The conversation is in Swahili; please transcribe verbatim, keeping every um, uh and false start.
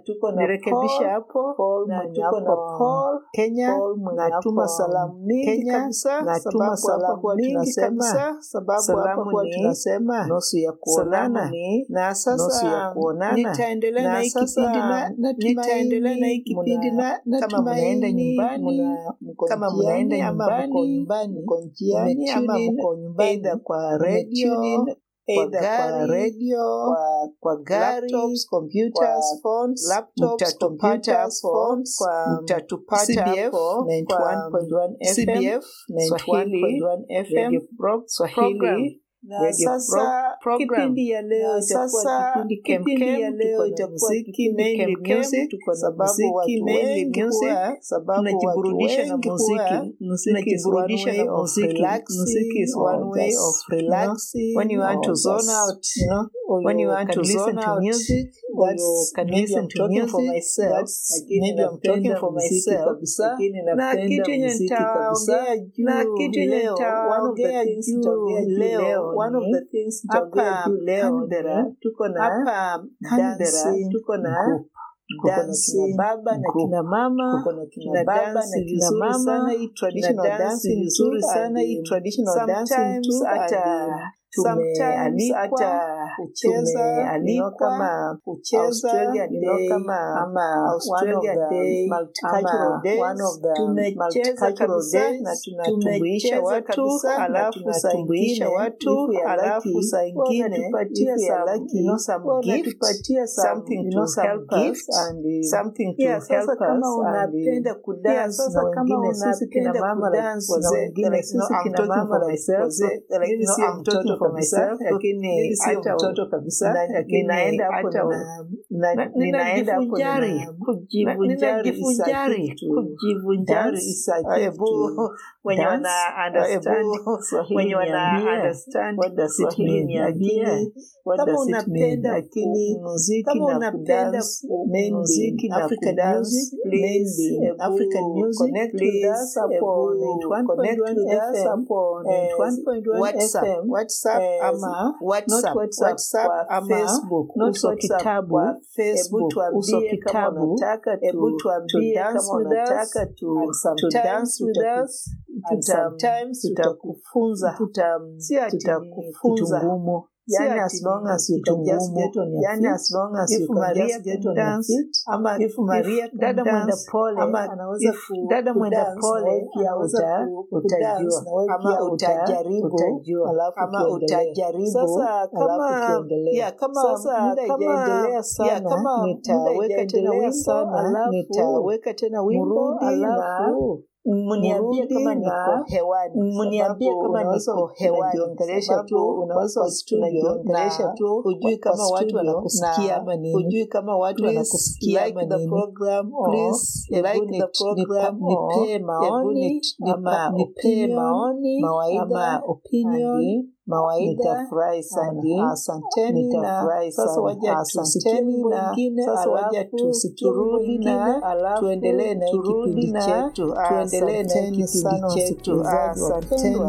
tuko na nirekebisha hapo, Paul, na mwenye tuko na hapo Paul Kenya, natuma salamu mingi Kenya, kabisa, natuma salamu mingi kabisa, sababu hapa kwa tunasema nusu ya kuonana, na sasa nitaendelea na hii kipindi na nitaendelea na hii kipindi na kama mnaenda nyumbani, kama mnaenda nyumbani, mko njiani ama mko nyumbani, either kwa radio, either kwa radio, kwa, kwa gari, laptops, computers, phones, laptops, computers, phones, kwa mtatupata C B F ninety one point one F M, C B F ninety one point one F M, Swahili na sasa kipindi ya leo itakuwa kipindi kipindi ya leo itakuwa kipindi kemkem, tuko na muziki mainly music, sababu tunajiburudisha na muziki, tunajiburudisha na muziki. Music is one way of relaxing. When you want to zone out, you know, when you want to listen to music, or you can listen to music for myself. Maybe I'm talking for myself. Na kitu yenye nitaongea juu na kitu yenye nitaongea juu leo, one of the things nitaongea juu leo, tuko na hapa dancing, tuko na dancing, baba na kina mama, tuko na kina baba na kina mama sana, hii traditional dancing nzuri sana, hii traditional dancing tu hata sometimes hata kucheza aliko kama kucheza Australia Day kama ama Australia Day, multicultural days, one of the tumecheza kabisa na tunatumbuisha watu, alafu saingisha watu, alafu saingine tupatia some tupatia something to help us and something to yeah, help sasa kama us unapenda kudance, sasa kama unapenda kudance na wengine sisi kina mama na I'm talking for myself, lakini hata mtoto kabisa, lakini naenda hapo na ninaenda hapo kujivunjari kujivunjari isabu wenye wana understand wenye wana understand what does it mean, kama unapenda lakini muziki kama na unapenda muziki na African music, please African music, connect with us upon ninety-one point one F M, WhatsApp, WhatsApp ama WhatsApp, WhatsApp ama Facebook, uso kitabu, Facebook, uso kitabu, unataka hebu tuambie kama unataka to dance with us, and sometimes tutakufunza, tutakufunza ngumu. Yani as long as you can just get on your yani feet, as long as if you can Maria just get on dance, your feet, ama if Maria if dada mwenda pole ama anaweza if dada mwenda pole pia uta, utajua ama utajaribu alafu ama utajaribu sasa kama ya kama sasa kama sana kama nitaweka tena wimbo sana nitaweka tena wimbo alafu mniambie kama niko hewani, mniambie kama niko hewani, unajiongelesha tu, unaweza unajiongelesha tu, hujui kama watu wanakusikia ama nini, hujui kama watu wanakusikia ama nini. the program, Please like the program, nipe maoni ama nipe maoni mawaidha opinion mawaidha. Nitafurahi sana, asanteni na sasa waja asanteni na sasa waja tusiturudi na tuendelee na kipindi chetu, tuendelee na kipindi chetu, asanteni.